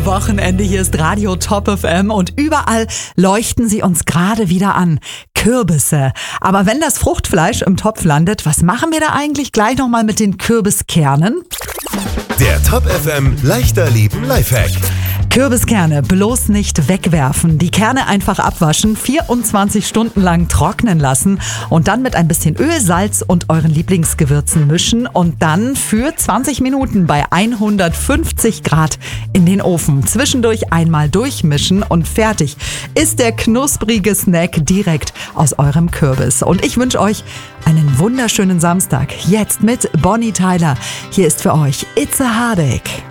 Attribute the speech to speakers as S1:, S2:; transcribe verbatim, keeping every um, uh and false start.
S1: Wochenende, hier ist Radio Top F M und überall leuchten sie uns gerade wieder an. Kürbisse. Aber wenn das Fruchtfleisch im Topf landet, was machen wir da eigentlich gleich nochmal mit den Kürbiskernen?
S2: Der Top F M Leichter Leben Lifehack.
S1: Kürbiskerne bloß nicht wegwerfen. Die Kerne einfach abwaschen, vierundzwanzig Stunden lang trocknen lassen und dann mit ein bisschen Öl, Salz und euren Lieblingsgewürzen mischen und dann für zwanzig Minuten bei hundertfünfzig Grad in den Ofen. Zwischendurch einmal durchmischen und fertig ist der knusprige Snack direkt aus eurem Kürbis. Und ich wünsche euch einen wunderschönen Samstag. Jetzt mit Bonnie Tyler. Hier ist für euch It's a Heartache.